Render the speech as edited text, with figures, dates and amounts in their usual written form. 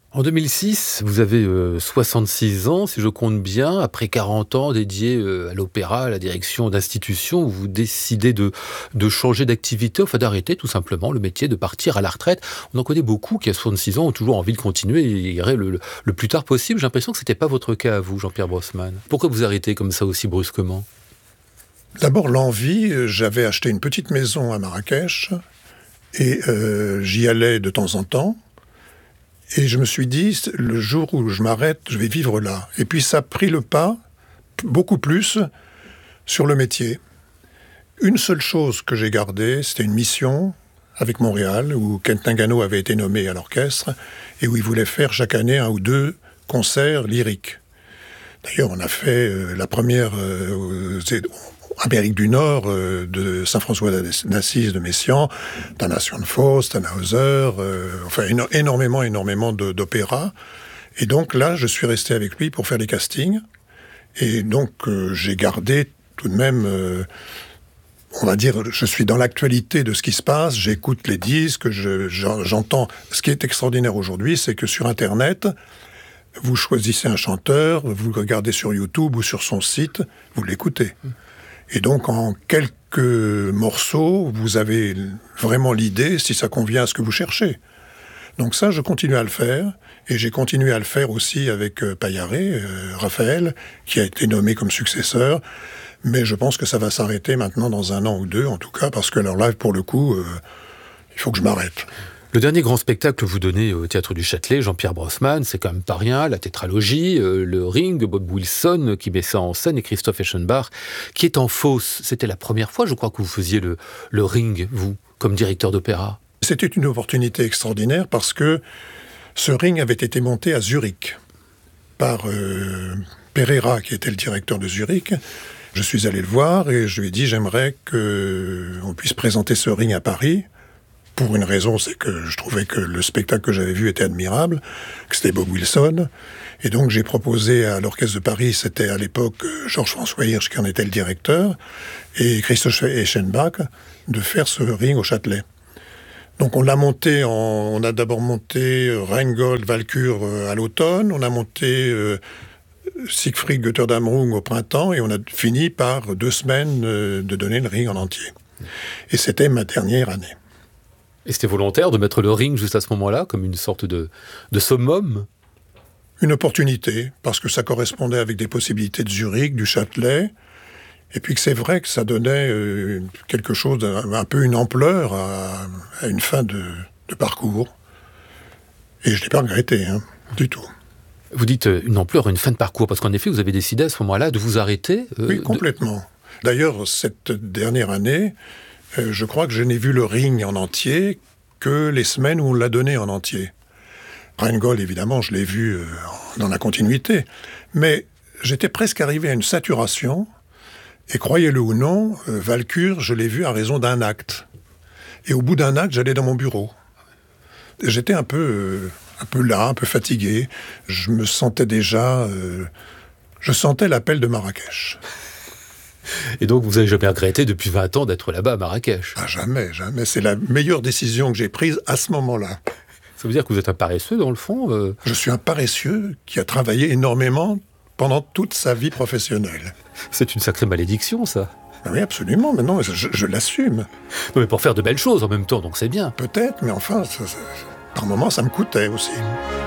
En 2006, vous avez 66 ans, si je compte bien. Après 40 ans dédiés à l'opéra, à la direction d'institutions, vous décidez de changer d'activité, enfin d'arrêter tout simplement le métier, de partir à la retraite. On en connaît beaucoup qui, à 66 ans, ont toujours envie de continuer et iraient le plus tard possible. J'ai l'impression que ce n'était pas votre cas à vous, Jean-Pierre Brossman. Pourquoi vous arrêtez comme ça aussi brusquement ? D'abord, l'envie. J'avais acheté une petite maison à Marrakech et j'y allais de temps en temps. Et je me suis dit, le jour où je m'arrête, je vais vivre là. Et puis ça a pris le pas, beaucoup plus, sur le métier. Une seule chose que j'ai gardée, c'était une mission avec Montréal, où Kent Nagano avait été nommé à l'orchestre, et où il voulait faire chaque année 1 ou 2 concerts lyriques. D'ailleurs, on a fait la première Amérique du Nord, de Saint-François d'Assise de Messiaen, Damnation de Faust, Tannhäuser, enfin énormément d'opéras. Et donc là, je suis resté avec lui pour faire les castings. Et donc, j'ai gardé tout de même, on va dire, je suis dans l'actualité de ce qui se passe, j'écoute les disques, j'entends. Ce qui est extraordinaire aujourd'hui, c'est que sur Internet, vous choisissez un chanteur, vous le regardez sur YouTube ou sur son site, vous l'écoutez. Et donc, en quelques morceaux, vous avez vraiment l'idée si ça convient à ce que vous cherchez. Donc ça, je continue à le faire. Et j'ai continué à le faire aussi avec Paillaré, Raphaël, qui a été nommé comme successeur. Mais je pense que ça va s'arrêter maintenant dans 1 an ou 2, en tout cas, parce que alors là, pour le coup, il faut que je m'arrête. Le dernier grand spectacle que vous donnez au Théâtre du Châtelet, Jean-Pierre Brossman, c'est quand même pas rien, la tétralogie, le Ring de Bob Wilson qui met ça en scène et Christoph Eschenbach qui est en fosse. C'était la première fois, je crois, que vous faisiez le Ring, vous, comme directeur d'opéra. C'était une opportunité extraordinaire parce que ce Ring avait été monté à Zurich par Pereira, qui était le directeur de Zurich. Je suis allé le voir et je lui ai dit, j'aimerais qu'on puisse présenter ce Ring à Paris. Pour une raison, c'est que je trouvais que le spectacle que j'avais vu était admirable, que c'était Bob Wilson. Et donc j'ai proposé à l'Orchestre de Paris, c'était à l'époque Georges-François Hirsch qui en était le directeur, et Christoph Eschenbach, de faire ce Ring au Châtelet. Donc on l'a monté, on a d'abord monté Rheingold, Walküre à l'automne, on a monté Siegfried Götterdämmerung au printemps, et on a fini par 2 semaines de donner le Ring en entier. Et c'était ma dernière année. Et c'était volontaire de mettre le Ring juste à ce moment-là, comme une sorte de summum ? Une opportunité, parce que ça correspondait avec des possibilités de Zurich, du Châtelet, et puis que c'est vrai que ça donnait quelque chose, un peu une ampleur à une fin de parcours. Et je ne l'ai pas regretté, du tout. Vous dites une ampleur, une fin de parcours, parce qu'en effet, vous avez décidé à ce moment-là de vous arrêter Oui, complètement. D'ailleurs, cette dernière année, je crois que je n'ai vu le Ring en entier que les semaines où on l'a donné en entier. Rheingold, évidemment, je l'ai vu dans la continuité. Mais j'étais presque arrivé à une saturation. Et croyez-le ou non, Walküre, je l'ai vu à raison d'1 acte. Et au bout d'1 acte, j'allais dans mon bureau. J'étais un peu là, un peu fatigué. Je me sentais déjà... je sentais l'appel de Marrakech. Et donc, vous n'avez jamais regretté depuis 20 ans d'être là-bas à Marrakech ? Ah, jamais. C'est la meilleure décision que j'ai prise à ce moment-là. Ça veut dire que vous êtes un paresseux, dans le fond Je suis un paresseux qui a travaillé énormément pendant toute sa vie professionnelle. C'est une sacrée malédiction, ça. Oui, absolument. Mais non, je l'assume. Non, mais pour faire de belles choses en même temps, donc c'est bien. Peut-être, mais enfin, par moments, ça me coûtait aussi.